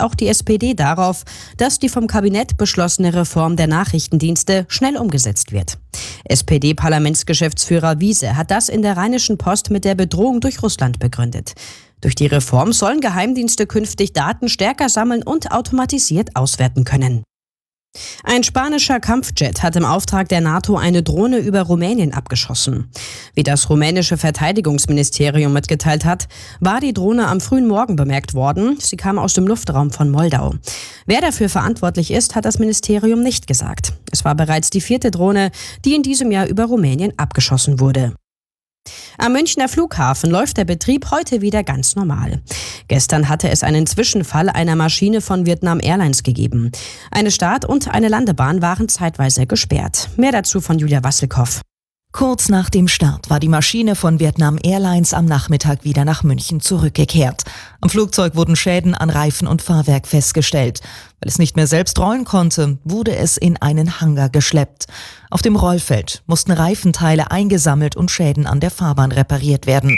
setzt auch die SPD darauf, dass die vom Kabinett beschlossene Reform der Nachrichtendienste schnell umgesetzt wird. SPD-Parlamentsgeschäftsführer Wiese hat das in der Rheinischen Post mit der Bedrohung durch Russland begründet. Durch die Reform sollen Geheimdienste künftig Daten stärker sammeln und automatisiert auswerten können. Ein spanischer Kampfjet hat im Auftrag der NATO eine Drohne über Rumänien abgeschossen. Wie das rumänische Verteidigungsministerium mitgeteilt hat, war die Drohne am frühen Morgen bemerkt worden. Sie kam aus dem Luftraum von Moldau. Wer dafür verantwortlich ist, hat das Ministerium nicht gesagt. Es war bereits die 4. Drohne, die in diesem Jahr über Rumänien abgeschossen wurde. Am Münchner Flughafen läuft der Betrieb heute wieder ganz normal. Gestern hatte es einen Zwischenfall einer Maschine von Vietnam Airlines gegeben. Eine Start- und eine Landebahn waren zeitweise gesperrt. Mehr dazu von Julia Wasselkow. Kurz nach dem Start war die Maschine von Vietnam Airlines am Nachmittag wieder nach München zurückgekehrt. Am Flugzeug wurden Schäden an Reifen und Fahrwerk festgestellt. Weil es nicht mehr selbst rollen konnte, wurde es in einen Hangar geschleppt. Auf dem Rollfeld mussten Reifenteile eingesammelt und Schäden an der Fahrbahn repariert werden.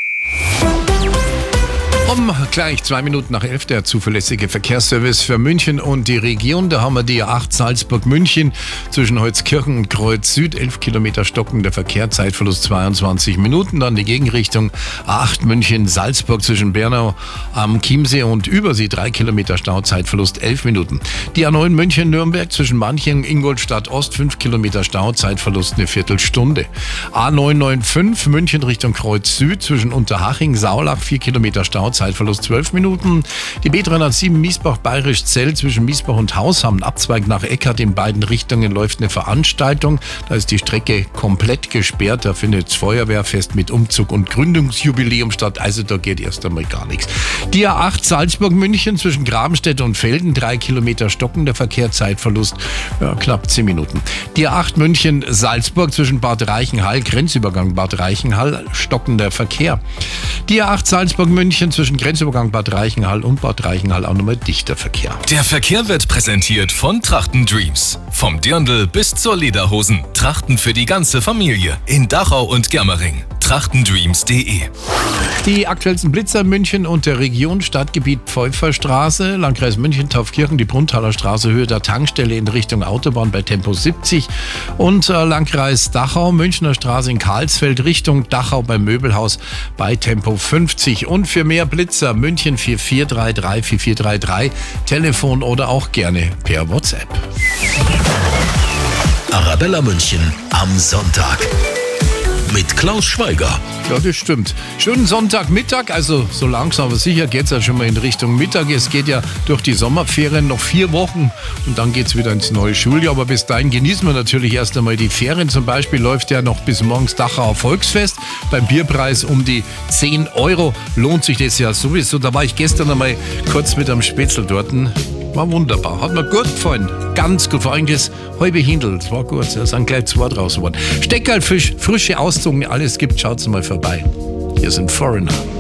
Gleich 2 Minuten nach 11 der zuverlässige Verkehrsservice für München und die Region. Da haben wir die A8 Salzburg-München zwischen Holzkirchen und Kreuz Süd. 11 Kilometer stockender Verkehr, Zeitverlust 22 Minuten. Dann die Gegenrichtung A8 München-Salzburg zwischen Bernau am Chiemsee und Übersee. 3 Kilometer Stau, Zeitverlust 11 Minuten. Die A9 München-Nürnberg zwischen Manching und Ingolstadt-Ost. 5 Kilometer Stau, Zeitverlust eine Viertelstunde. A995 München Richtung Kreuz Süd zwischen Unterhaching-Saulach. 4 Kilometer Stau, Zeitverlust 12 Minuten. Die B307 Miesbach-Bayerisch-Zell zwischen Miesbach und Hausham, Abzweig nach Eckert, in beiden Richtungen läuft eine Veranstaltung. Da ist die Strecke komplett gesperrt. Da findet das Feuerwehrfest mit Umzug und Gründungsjubiläum statt. Also da geht erst einmal gar nichts. Die A8 Salzburg-München zwischen Grabenstedt und Velden. 3 Kilometer stockender Verkehr, Zeitverlust knapp 10 Minuten. Die A8 München-Salzburg zwischen Bad Reichenhall, Grenzübergang Bad Reichenhall, stockender Verkehr. Die A8 Salzburg-München zwischen Grenzübergang Bad Reichenhall und Bad Reichenhall auch nochmal dichter Verkehr. Der Verkehr wird präsentiert von Trachten Dreams. Vom Dirndl bis zur Lederhosen. Trachten für die ganze Familie. In Dachau und Germering. trachtendreams.de. Die aktuellsten Blitzer München und der Region, Stadtgebiet Pfeuferstraße, Landkreis München, Taufkirchen, die Brunntaler Straße, Höhe der Tankstelle in Richtung Autobahn bei Tempo 70 und Landkreis Dachau, Münchner Straße in Karlsfeld, Richtung Dachau beim Möbelhaus bei Tempo 50. Und für mehr Blitzer München 4433 4433, Telefon oder auch gerne per WhatsApp. Arabella München am Sonntag. Mit Klaus Schweiger. Ja, das stimmt. Schönen Sonntagmittag, also so langsam aber sicher geht es ja schon mal in Richtung Mittag. Es geht ja durch die Sommerferien noch 4 Wochen und dann geht es wieder ins neue Schuljahr. Aber bis dahin genießen wir natürlich erst einmal die Ferien. Zum Beispiel läuft ja noch bis morgens Dachauer Volksfest. Beim Bierpreis um die 10 Euro lohnt sich das ja sowieso. Da war ich gestern einmal kurz mit einem Spätzl dort. War wunderbar, hat mir gut gefallen. Ganz gut, vor allem das halbe Hindel, das war gut, da sind gleich 2 draus geworden. Steckerlfisch, frische Auszungen, alles gibt, schaut's mal vorbei. Hier sind Foreigner.